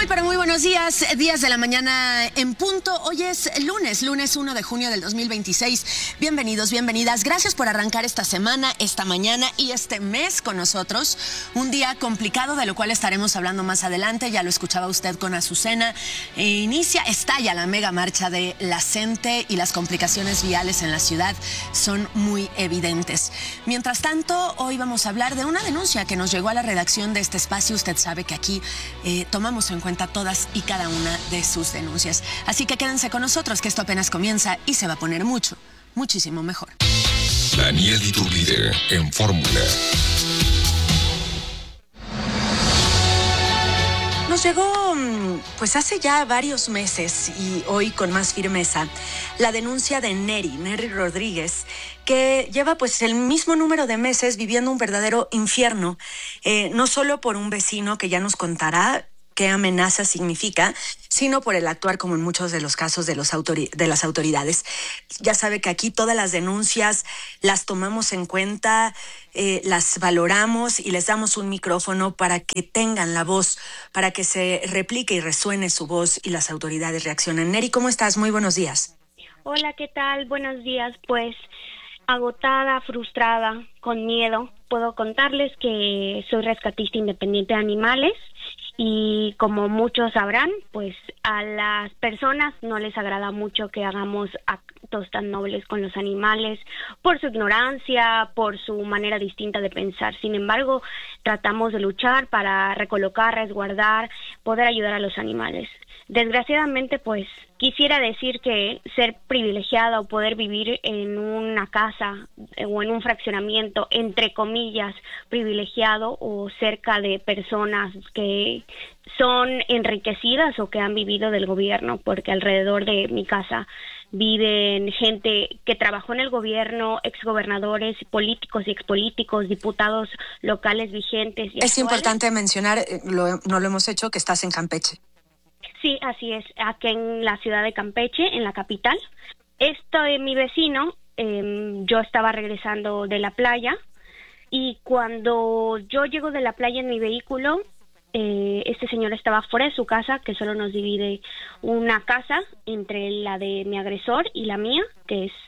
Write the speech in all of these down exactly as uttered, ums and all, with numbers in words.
Muy, pero muy buenos días, días de la mañana en punto. Hoy es lunes, lunes uno de junio del dos mil veintiséis. Bienvenidos, bienvenidas. Gracias por arrancar esta semana, esta mañana y este mes con nosotros. Un día complicado, de lo cual estaremos hablando más adelante. Ya lo escuchaba usted con Azucena. E inicia, estalla la mega marcha de la CENTE y las complicaciones viales en la ciudad son muy evidentes. Mientras tanto, hoy vamos a hablar de una denuncia que nos llegó a la redacción de este espacio. Usted sabe que aquí eh, tomamos en cuenta todas y cada una de sus denuncias. Así que quédense con nosotros, que esto apenas comienza y se va a poner mucho, muchísimo mejor. Daniel Iturbide en Fórmula. Nos llegó, pues hace ya varios meses y hoy con más firmeza, la denuncia de Neri, Neri Rodríguez, que lleva pues el mismo número de meses viviendo un verdadero infierno, eh, no solo por un vecino que ya nos contará qué amenaza significa, sino por el actuar como en muchos de los casos de, los autori- de las autoridades. Ya sabe que aquí todas las denuncias las tomamos en cuenta, eh, las valoramos y les damos un micrófono para que tengan la voz, para que se replique y resuene su voz y las autoridades reaccionen. Neri, ¿cómo estás? Muy buenos días. Hola, ¿qué tal? Buenos días. Pues agotada, frustrada, con miedo. Puedo contarles que soy rescatista independiente de animales. Y como muchos sabrán, pues a las personas no les agrada mucho que hagamos actos tan nobles con los animales por su ignorancia, por su manera distinta de pensar. Sin embargo, tratamos de luchar para recolocar, resguardar, poder ayudar a los animales. Desgraciadamente, pues quisiera decir que ser privilegiada o poder vivir en una casa o en un fraccionamiento, entre comillas, privilegiado o cerca de personas que son enriquecidas o que han vivido del gobierno, porque alrededor de mi casa viven gente que trabajó en el gobierno, exgobernadores, políticos y expolíticos, diputados locales vigentes. Y es actuales. Importante mencionar, lo, no lo hemos hecho, que estás en Campeche. Sí, así es, aquí en la ciudad de Campeche, en la capital. Esto de mi vecino, eh, yo estaba regresando de la playa y cuando yo llego de la playa en mi vehículo, eh, este señor estaba fuera de su casa, que solo nos divide una casa entre la de mi agresor y la mía, que es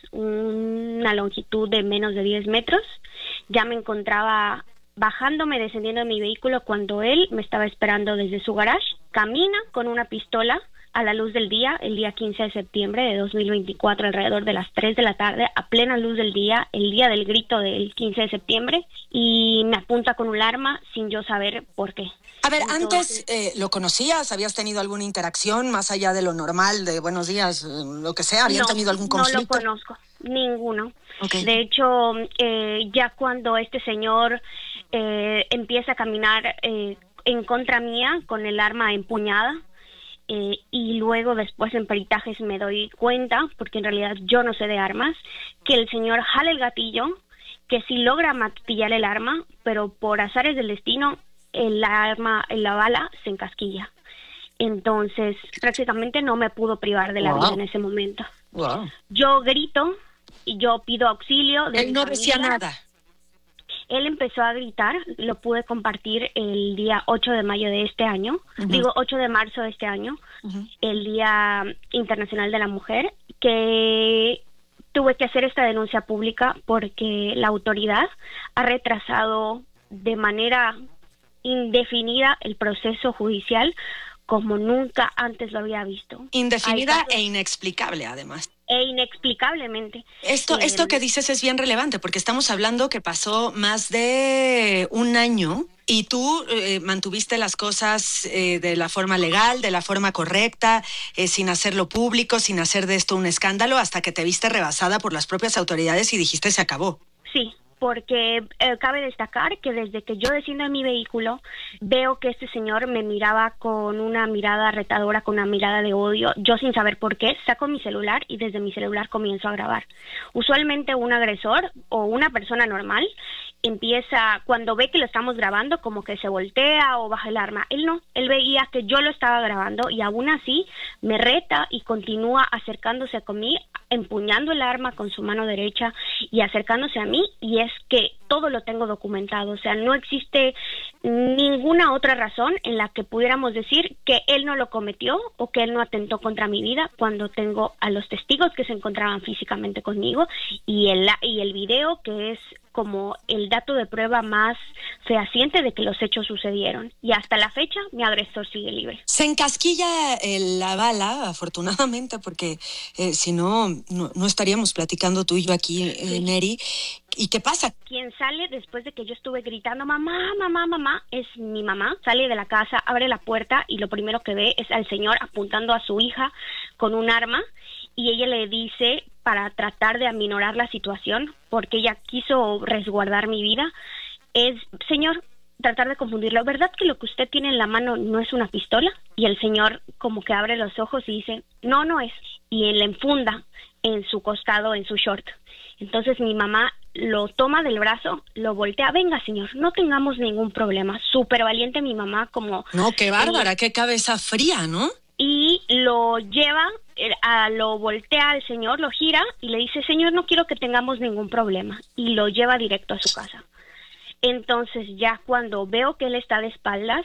una longitud de menos de diez metros. Ya me encontraba bajándome, descendiendo de mi vehículo cuando él me estaba esperando desde su garage. Camina con una pistola a la luz del día, el día quince de septiembre de dos mil veinticuatro, alrededor de las tres de la tarde, a plena luz del día, el día del grito del quince de septiembre, y me apunta con un arma sin yo saber por qué. A ver, Entonces, antes, eh, ¿lo conocías? ¿Habías tenido alguna interacción más allá de lo normal, de buenos días, lo que sea? ¿Habían no, tenido algún conflicto? No lo conozco, ninguno. Okay. De hecho, eh, ya cuando este señor eh, empieza a caminar eh, en contra mía con el arma empuñada, eh, y luego después en peritajes me doy cuenta, porque en realidad yo no sé de armas, que el señor jala el gatillo, que sí logra matillar el arma, pero por azares del destino, el arma, la bala se encasquilla. Entonces, prácticamente no me pudo privar de la Wow. vida en ese momento. Wow. Yo grito y yo pido auxilio de Él mi no familia. decía nada. Él empezó a gritar, lo pude compartir el día ocho de mayo de este año, uh-huh. digo ocho de marzo de este año, uh-huh. el Día Internacional de la Mujer, que tuve que hacer esta denuncia pública porque la autoridad ha retrasado de manera indefinida el proceso judicial como nunca antes lo había visto. Indefinida e inexplicable, además. E inexplicablemente. Esto, eh, esto que dices es bien relevante, porque estamos hablando que pasó más de un año y tú eh, mantuviste las cosas eh, de la forma legal, de la forma correcta, eh, sin hacerlo público, sin hacer de esto un escándalo, hasta que te viste rebasada por las propias autoridades y dijiste se acabó. Sí. Porque eh, cabe destacar que desde que yo desciendo en mi vehículo, veo que este señor me miraba con una mirada retadora, con una mirada de odio. Yo sin saber por qué, saco mi celular y desde mi celular comienzo a grabar. Usualmente un agresor o una persona normal empieza, cuando ve que lo estamos grabando, como que se voltea o baja el arma. Él no, él veía que yo lo estaba grabando y aún así me reta y continúa acercándose a mí, empuñando el arma con su mano derecha y acercándose a mí, y es que todo lo tengo documentado. O sea, no existe ninguna otra razón en la que pudiéramos decir que él no lo cometió o que él no atentó contra mi vida, cuando tengo a los testigos que se encontraban físicamente conmigo y el, y el video, que es como el dato de prueba más fehaciente de que los hechos sucedieron. Y hasta la fecha, mi agresor sigue libre. Se encasquilla eh, la bala, afortunadamente, porque eh, si no, no, no estaríamos platicando tú y yo aquí, eh, sí. Neri. ¿Y qué pasa? Quien sale después de que yo estuve gritando, mamá, mamá, mamá, es mi mamá. Sale de la casa, abre la puerta y lo primero que ve es al señor apuntando a su hija con un arma, y ella le dice, para tratar de aminorar la situación, porque ella quiso resguardar mi vida, es, señor, tratar de confundirlo, ¿verdad que lo que usted tiene en la mano no es una pistola? Y el señor como que abre los ojos y dice, no, no es, y él le enfunda en su costado, en su short. Entonces mi mamá lo toma del brazo, lo voltea, venga señor, no tengamos ningún problema. Súper valiente mi mamá, como... No, qué bárbara, eh, qué cabeza fría, ¿no? Y lo lleva, eh, a, lo voltea al señor, lo gira y le dice, señor, no quiero que tengamos ningún problema. Y lo lleva directo a su casa. Entonces ya cuando veo que él está de espaldas,